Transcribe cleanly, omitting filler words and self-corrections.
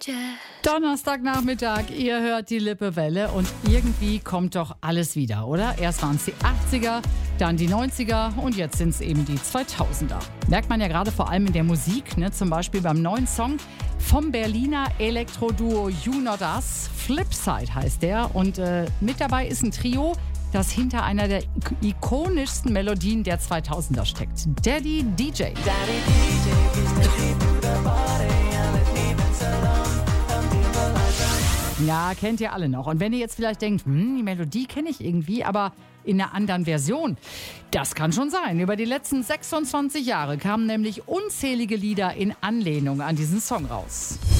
Donnerstagnachmittag, ihr hört die Lippewelle und irgendwie kommt doch alles wieder, oder? Erst waren es die 80er, dann die 90er und jetzt sind es eben die 2000er. Merkt man ja gerade vor allem in der Musik, ne? Zum Beispiel beim neuen Song vom Berliner Elektroduo You Not Us. Flipside heißt der und mit dabei ist ein Trio, das hinter einer der ikonischsten Melodien der 2000er steckt. Daddy DJ. Ja, kennt ihr alle noch. Und wenn ihr jetzt vielleicht denkt, die Melodie kenne ich irgendwie, aber in einer anderen Version. Das kann schon sein. Über die letzten 26 Jahre kamen nämlich unzählige Lieder in Anlehnung an diesen Song raus.